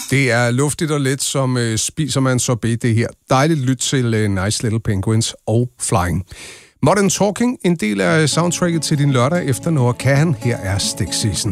Det er luftigt og let, som spiser man sorbet det her. Dejligt lyt til Nice Little Penguins og Flying. Modern Talking, en del af soundtracket til din lørdag efter Noah Kahan. Her er Stick Season.